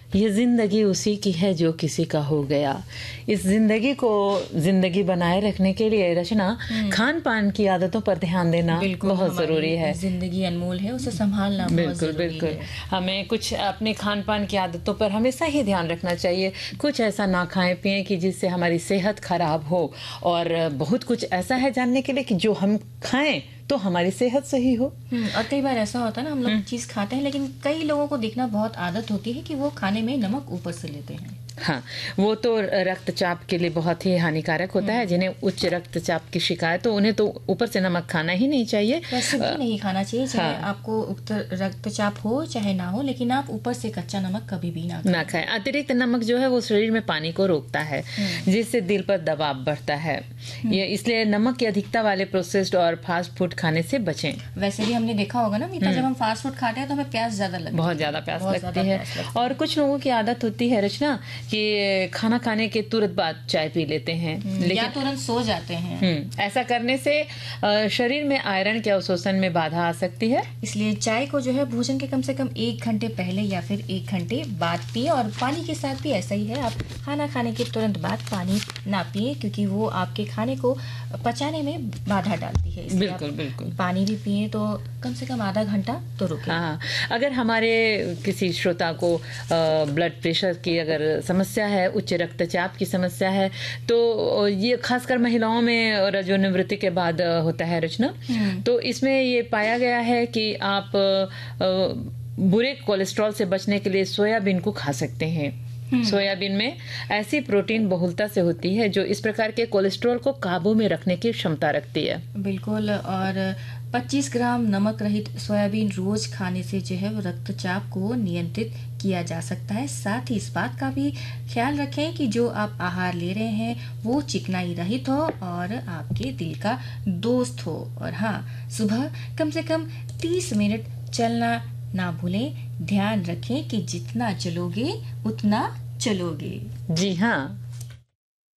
ये जिंदगी उसी की है जो किसी का हो गया। इस जिंदगी को जिंदगी बनाए रखने के लिए रचना खान पान की आदतों पर ध्यान देना बहुत जरूरी है। जिंदगी अनमोल है, उसे संभालना बहुत जरूरी है। हमें कुछ अपने खान पान की आदतों पर हमेशा ही ध्यान रखना चाहिए। कुछ ऐसा ना खाएं पिएं कि जिससे हमारी सेहत खराब हो, और बहुत कुछ ऐसा है जानने के लिए कि जो हम खाएं तो हमारी सेहत सही हो। और कई बार ऐसा होता है ना, हम लोग चीज खाते हैं लेकिन कई लोगों को देखना बहुत आदत होती है कि वो खाने में नमक ऊपर से लेते हैं। हाँ, वो तो रक्तचाप के लिए बहुत ही हानिकारक होता है। जिन्हें उच्च रक्तचाप की शिकायत हो उन्हें तो ऊपर से नमक खाना ही नहीं चाहिए। वैसे भी नहीं खाना चाहिए, चाहे आपको उच्च रक्तचाप हो चाहे ना हो, लेकिन आप ऊपर से कच्चा नमक कभी भी ना खाएं। अतिरिक्त नमक जो है वो शरीर में पानी को रोकता है, जिससे दिल पर दबाव बढ़ता है। ये इसलिए नमक की अधिकता वाले प्रोसेस्ड और फास्ट फूड खाने से बचें। वैसे भी हमने देखा होगा ना मीता, जब हम फास्ट फूड खाते हैं तो हमें प्यास ज्यादा लगती है, बहुत ज्यादा प्यास लगती है। और कुछ लोगों की आदत होती है रचना कि खाना खाने के तुरंत बाद चाय पी लेते हैं, लेकिन या तुरंत सो जाते हैं। ऐसा करने से शरीर में आयरन के अवशोषण में बाधा आ सकती है। इसलिए चाय को जो है भोजन के कम से कम 1 घंटे पहले या फिर 1 घंटे बाद पिए। और पानी के साथ भी ऐसा ही है, आप खाना खाने के तुरंत बाद पानी ना पिए, क्योंकि वो आपके खाने को पचाने में बाधा डालती है। बिल्कुल पानी भी पिए तो कम से कम आधा घंटा तो रुके। हाँ, अगर हमारे किसी श्रोता को ब्लड प्रेशर की अगर समस्या है, उच्च रक्तचाप की समस्या है, तो ये खासकर महिलाओं में रजोनिवृत्ति के बाद होता है रचना। तो इसमें ये पाया गया है कि आप बुरे कोलेस्ट्रॉल से बचने के लिए सोयाबीन को खा सकते हैं। सोयाबीन में ऐसी प्रोटीन बहुलता से होती है जो इस प्रकार के कोलेस्ट्रॉल को काबू में रखने की क्षमता रखती है। बिल्कुल। और 25 ग्राम नमक रहित सोयाबीन रोज खाने से जो है वो रक्तचाप को नियंत्रित किया जा सकता है। साथ ही इस बात का भी ख्याल रखें कि जो आप आहार ले रहे हैं वो चिकनाई रहित हो और आपके दिल का दोस्त हो। और हाँ, सुबह कम से कम 30 मिनट चलना ना भूलें। ध्यान रखें कि जितना चलोगे उतना चलोगे। जी हाँ।